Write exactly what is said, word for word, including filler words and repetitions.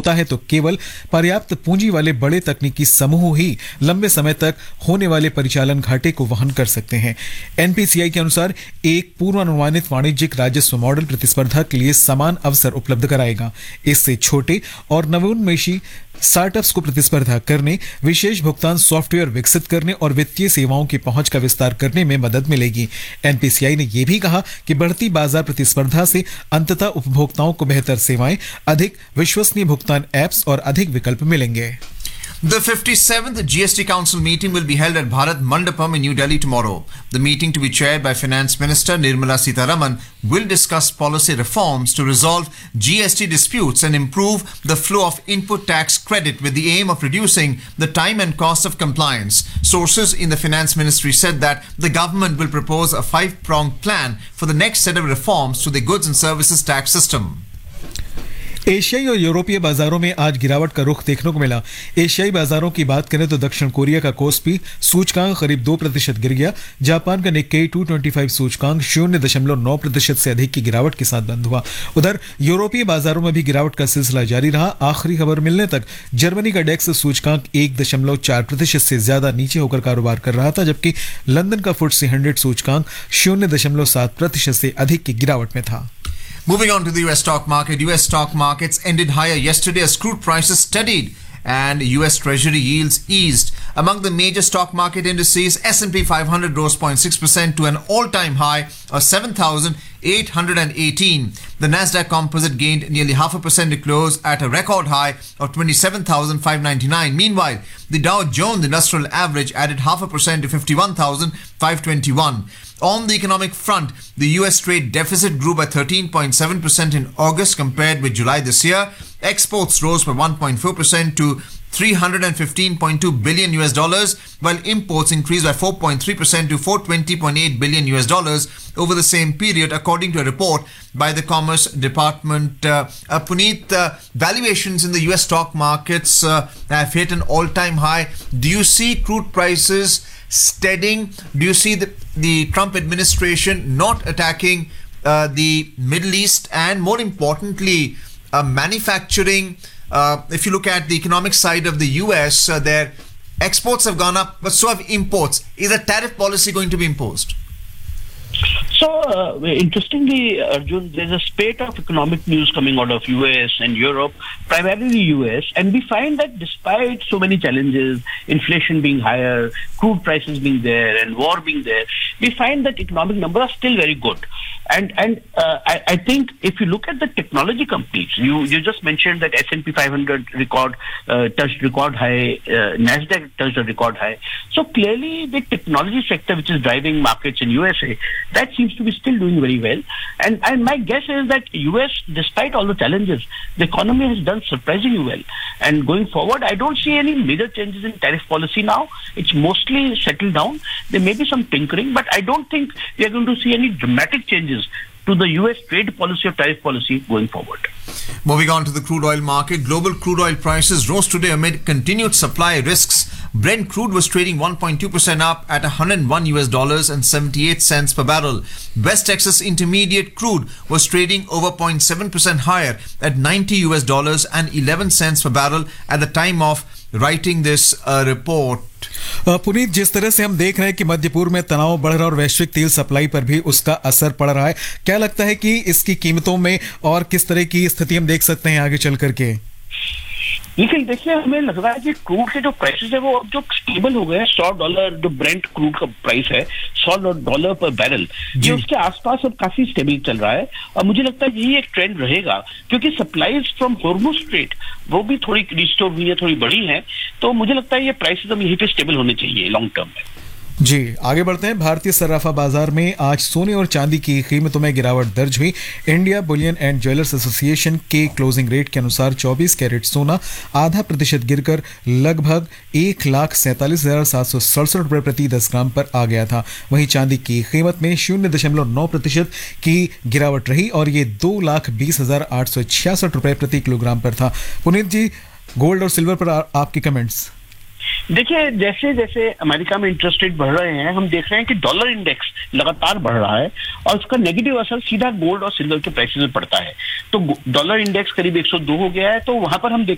होता है तो केवल पर्याप्त पूंजी वाले बड़े तकनीकी समूह ही लंबे समय तक होने वाले परिचालन घाटे को वहन कर सकते हैं। एनपीसीआई के अनुसार एक पूर्वानुमानित वाणिज्यिक राजस्व मॉडल प्रतिस्पर्धा के लिए समान अवसर उपलब्ध कराएगा। इससे छोटे और नवोन्मेषी स्टार्टअप्स को प्रतिस्पर्धा करने, विशेष भुगतान सॉफ्टवेयर विकसित करने और वित्तीय सेवाओं की पहुंच का विस्तार करने में मदद मिलेगी। एनपीसीआई ने यह भी कहा कि बढ़ती बाजार प्रतिस्पर्धा से अंततः उपभोक्ताओं को बेहतर सेवाएं, अधिक विश्वसनीय भुगतान ऐप्स और अधिक विकल्प मिलेंगे। The fifty-seventh G S T Council meeting will be held at Bharat Mandapam in New Delhi tomorrow. The meeting, to be chaired by Finance Minister Nirmala Sitharaman, will discuss policy reforms to resolve G S T disputes and improve the flow of input tax credit with the aim of reducing the time and cost of compliance. Sources in the Finance Ministry said that the government will propose a five-pronged plan for the next set of reforms to the goods and services tax system. एशियाई और यूरोपीय बाजारों में आज गिरावट का रुख देखने को मिला। एशियाई बाजारों की बात करें तो दक्षिण कोरिया का कोस्पी सूचकांक करीब दो प्रतिशत गिर गया। जापान का निक्केई दो सौ पच्चीस सूचकांक शून्य दशमलव नौ प्रतिशत से अधिक की गिरावट के साथ बंद हुआ। उधर यूरोपीय बाजारों में भी गिरावट का सिलसिला जारी रहा। आखिरी खबर मिलने तक जर्मनी का डेक्स सूचकांक एक दशमलव चार प्रतिशत से ज्यादा नीचे होकर कारोबार कर रहा था, जबकि लंदन का फुट्सी हंड्रेड सूचकांक शून्य दशमलव सात प्रतिशत से अधिक की गिरावट में था। Moving on to the U S stock market. U S stock markets ended higher yesterday as crude prices steadied and U S Treasury yields eased. Among the major stock market indices, S and P five hundred rose zero point six percent to an all-time high of seven thousand eight hundred eighteen. The Nasdaq Composite gained nearly half a percent to close at a record high of twenty-seven thousand five hundred ninety-nine. Meanwhile, the Dow Jones Industrial Average added half a percent to fifty-one thousand five hundred twenty-one. On the economic front, the U S trade deficit grew by thirteen point seven percent in August compared with July this year. Exports rose by one point four percent to three hundred fifteen point two billion U S dollars, while imports increased by four point three percent to four hundred twenty point eight billion U S dollars over the same period, according to a report by the Commerce Department. Uh, uh, Puneet, uh, valuations in the U S stock markets uh, have hit an all-time high. Do you see crude prices steadying? Do you see the, the Trump administration not attacking uh, the Middle East and, more importantly, uh, manufacturing? Uh, if you look at the economic side of the U S, uh, their exports have gone up, but so have imports. Is a tariff policy going to be imposed? So, uh, interestingly, Arjun, there's a spate of economic news coming out of U S and Europe, primarily U S, and we find that despite so many challenges, inflation being higher, crude prices being there, and war being there, we find that economic numbers are still very good. And and uh, I, I think if you look at the technology companies, you, you just mentioned that S and P five hundred record uh, touched record high, uh, Nasdaq touched a record high. So clearly, the technology sector, which is driving markets in U S A, that seems to be still doing very well. And and my guess is that U S, despite all the challenges, the economy has done surprisingly well. And going forward, I don't see any major changes in tariff policy now. It's mostly settled down. There may be some tinkering, but I don't think we are going to see any dramatic changes to the U S trade policy or tariff policy going forward. Moving on to the crude oil market, global crude oil prices rose today amid continued supply risks. Brent crude was trading one point two percent up at one hundred one U S dollars and seventy-eight cents per barrel. West Texas Intermediate crude was trading over zero point seven percent higher at ninety U S dollars and eleven cents per barrel at the time of writing this uh, report. Puneet, जिस तरह से हम देख रहे हैं कि मध्य पूर्व में तनाव बढ़ रहा है और वैश्विक तेल सप्लाई पर भी उसका असर पड़ रहा है, क्या लगता है कि इसकी कीमतों में और किस तरह की स्थिति हम देख सकते हैं आगे चल करके? लेकिन देखिए, हमें लग रहा है कि क्रूड के जो प्राइसेस है वो अब जो स्टेबल हो गए हैं, सौ डॉलर जो ब्रेंट क्रूड का प्राइस है, सौ डॉलर पर बैरल, ये उसके आसपास अब काफी स्टेबल चल रहा है। और मुझे लगता है यही एक ट्रेंड रहेगा, क्योंकि सप्लाईज फ्रॉम हॉर्मुज स्ट्रेट वो भी थोड़ी रिस्टोर हुई है, थोड़ी बड़ी है। तो मुझे लगता है ये प्राइसेस अब यहीं पे स्टेबल होने चाहिए लॉन्ग टर्म में। जी, आगे बढ़ते हैं। भारतीय सर्राफा बाजार में आज सोने और चांदी की कीमतों में गिरावट दर्ज हुई। India Boolean and jewellers association के क्लोजिंग रेट के अनुसार चौबीस कैरेट सोना आधा प्रतिशत गिरकर लगभग एक लाख सैंतालीस हजार सात सौ सड़सठ रुपये प्रति दस ग्राम पर आ गया था। वहीं चांदी की कीमत में शून्य दशमलव नौ प्रतिशत की गिरावट रही और ये दो लाख बीस हजार आठ सौ छियासठ रुपये प्रति किलोग्राम पर था। पुनीत जी, गोल्ड और सिल्वर पर आ, आपके कमेंट्स? देखिए, जैसे जैसे अमेरिका में इंटरेस्ट रेट बढ़ रहे हैं, हम देख रहे हैं कि डॉलर इंडेक्स लगातार बढ़ रहा है और उसका नेगेटिव असर सीधा गोल्ड और सिल्वर के प्राइसेस में पड़ता है। तो डॉलर इंडेक्स करीब एक सौ दो हो गया है, तो वहां पर हम देख